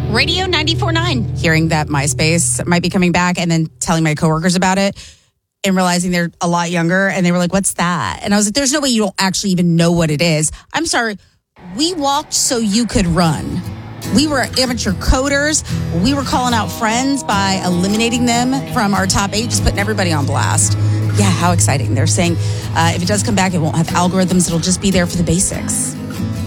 Radio 94.9. Hearing that MySpace might be coming back and then telling my coworkers about it and realizing they're a lot younger. And they were like, what's that? And I was like, there's no way you don't actually even know what it is. I'm sorry. We walked so you could run. We were amateur coders. We were calling out friends by eliminating them from our top 8, just putting everybody on blast. Yeah, how exciting. They're saying if it does come back, it won't have algorithms. It'll just be there for the basics.